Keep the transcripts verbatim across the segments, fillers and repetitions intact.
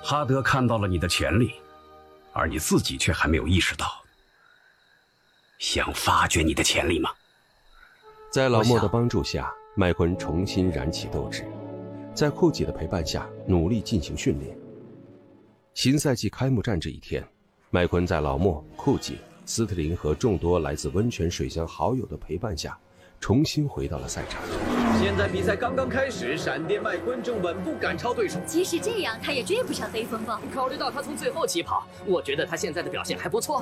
哈德看到了你的潜力，而你自己却还没有意识到。想发掘你的潜力吗？ 在老莫的帮助下，麦昆重新燃起斗志，在库姐的陪伴下努力进行训练。新赛季开幕战这一天，麦昆在老莫、库姐、斯特林和众多来自温泉水乡好友的陪伴下，重新回到了赛场。 现在比赛刚刚开始，闪电麦昆正稳步赶超对手。 即使这样，他也追不上黑风暴。 考虑到他从最后起跑，我觉得他现在的表现还不错。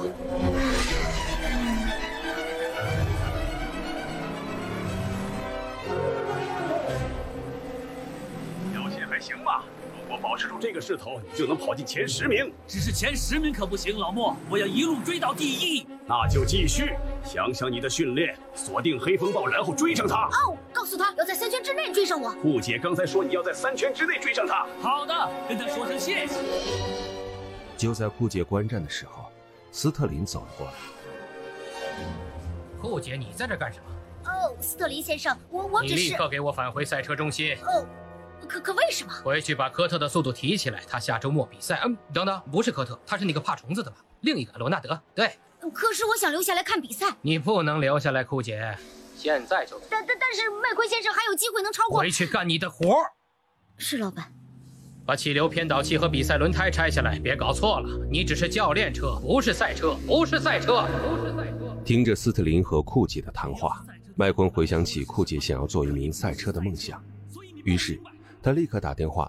表现还行吧？如果保持住这个势头，你就能跑进前十名。 只是前十名可不行，老莫，我要一路追到第一。 那就继续，想想你的训练，锁定黑风暴，然后追上他。 哦，告诉他要在三圈之内追上我。 库姐刚才说你要在三圈之内追上他。 好的，跟他说声谢谢。 就在库姐观战的时候，斯特林走了过来。 库姐，你在这干什么？ 哦，斯特林先生，我我只是…… 你立刻给我返回赛车中心。 哦。可可为什么？ 回去把科特的速度提起来，他下周末比赛。嗯，等等，不是科特，他是那个怕虫子的吧？另一个罗纳德，对。 可是我想留下来看比赛。 你不能留下来，库姐，现在就。 但但但是麦昆先生还有机会能超过。 回去干你的活。 是老板。 把气流偏导器和比赛轮胎拆下来，别搞错了，你只是教练车，不是赛车，不是赛车，不是赛车。 听着斯特林和库姐的谈话，麦昆回想起库姐想要做一名赛车的梦想，于是他立刻打电话